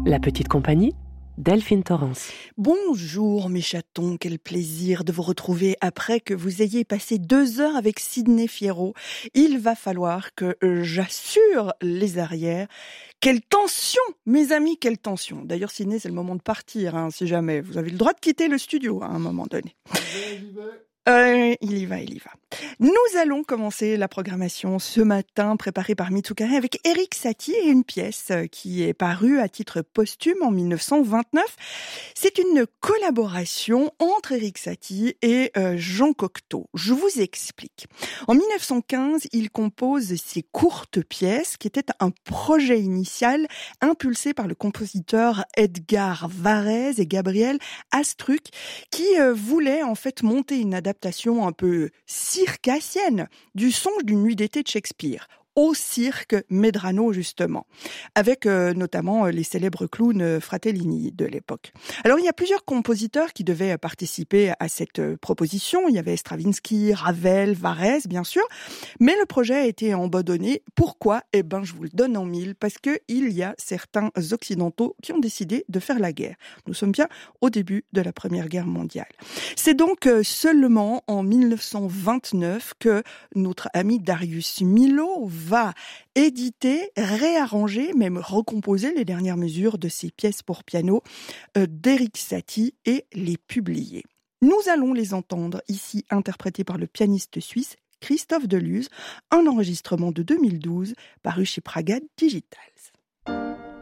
La petite compagnie, Delphine Torrance. Bonjour mes chatons, quel plaisir de vous retrouver après que vous ayez passé 2 heures avec Sidney Fierro. Il va falloir que j'assure les arrières. Quelle tension, mes amis, quelle tension. D'ailleurs Sidney, c'est le moment de partir, si jamais. Vous avez le droit de quitter le studio à un moment donné. Il y va. Nous allons commencer la programmation ce matin, préparée par Mitsukare, avec Erik Satie et une pièce qui est parue à titre posthume en 1929. C'est une collaboration entre Erik Satie et Jean Cocteau. Je vous explique. En 1915, il compose ces courtes pièces qui étaient un projet initial impulsé par le compositeur Edgar Varèse et Gabriel Astruc qui voulaient en fait monter une adaptation un peu circassienne du Songe d'une nuit d'été de Shakespeare, au cirque Medrano justement, avec notamment les célèbres clowns Fratellini de l'époque. Alors il y a plusieurs compositeurs qui devaient participer à cette proposition. Il y avait Stravinsky, Ravel, Varèse bien sûr, mais le projet a été abandonné. Pourquoi ? Eh ben je vous le donne en mille, parce que il y a certains occidentaux qui ont décidé de faire la guerre. Nous sommes bien au début de la Première Guerre mondiale. C'est donc seulement en 1929 que notre ami Darius Milhaud va éditer, réarranger, même recomposer les dernières mesures de ces pièces pour piano d'Erik Satie et les publier. Nous allons les entendre ici interprétées par le pianiste suisse Christophe Deluz, un enregistrement de 2012 paru chez Praga Digitals.